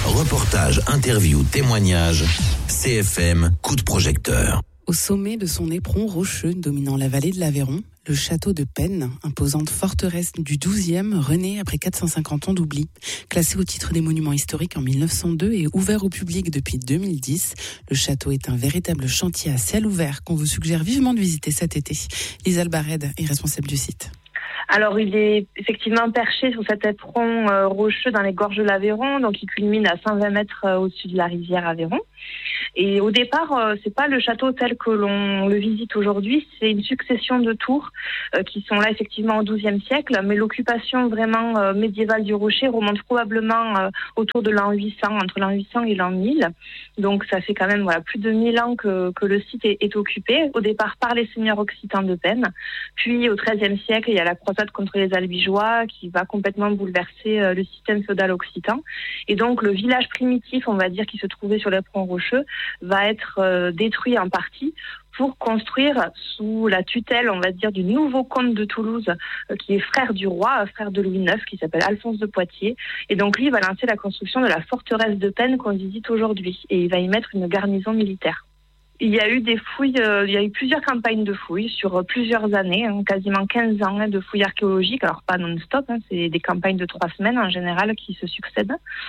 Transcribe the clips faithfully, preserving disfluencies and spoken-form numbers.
Reportages, interviews, témoignages. C F M, coup de projecteur. Au sommet de son éperon rocheux dominant la vallée de l'Aveyron, le château de Pennes, imposante forteresse du douzième, renaît après quatre cent cinquante ans d'oubli. Classé au titre des monuments historiques en mille neuf cent deux et ouvert au public depuis deux mille dix, le château est un véritable chantier à ciel ouvert qu'on vous suggère vivement de visiter cet été. Lisa Albared est responsable du site. Alors, il est effectivement perché sur cet éperon euh, rocheux dans les gorges de l'Aveyron, donc il culmine à cent vingt mètres euh, au-dessus de la rivière Aveyron. Et au départ, euh, c'est pas le château tel que l'on le visite aujourd'hui, c'est une succession de tours euh, qui sont là effectivement au douzième siècle, mais l'occupation vraiment euh, médiévale du rocher remonte probablement euh, autour de l'an huit cents, entre l'an huit cents et l'an mille. Donc ça fait quand même voilà plus de mille ans que, que le site est, est occupé, au départ par les seigneurs occitans de Pennes. Puis au treizième siècle, il y a la croisade contre les Albigeois qui va complètement bouleverser euh, le système féodal occitan. Et donc le village primitif, on va dire, qui se trouvait sur l'éperon rocheux, va être euh, détruit en partie pour construire sous la tutelle, on va dire, du nouveau comte de Toulouse, euh, qui est frère du roi, frère de Louis neuf, qui s'appelle Alphonse de Poitiers. Et donc lui, il va lancer la construction de la forteresse de Pennes qu'on visite aujourd'hui. Et il va y mettre une garnison militaire. Il y a eu des fouilles, euh, il y a eu plusieurs campagnes de fouilles sur euh, plusieurs années, hein, quasiment quinze ans hein, de fouilles archéologiques, alors pas non-stop, hein, c'est des campagnes de trois semaines en général qui se succèdent.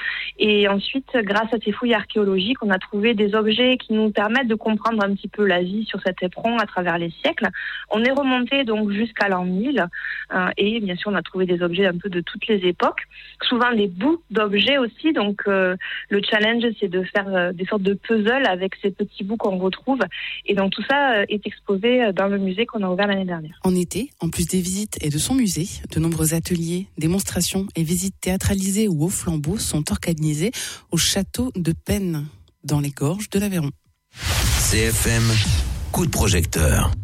Et ensuite, grâce à ces fouilles archéologiques, on a trouvé des objets qui nous permettent de comprendre un petit peu la vie sur cet éperon à travers les siècles. On est remonté donc jusqu'à l'an mille euh, et bien sûr on a trouvé des objets un peu de toutes les époques, souvent des bouts d'objets aussi, donc euh, le challenge c'est de faire euh, des sortes de puzzles avec ces petits bouts qu'on retrouve. Et donc tout ça est exposé dans le musée qu'on a ouvert l'année dernière. En été, en plus des visites et de son musée, de nombreux ateliers, démonstrations et visites théâtralisées ou au flambeau sont organisés au château de Pennes, dans les gorges de l'Aveyron. C F M, coup de projecteur.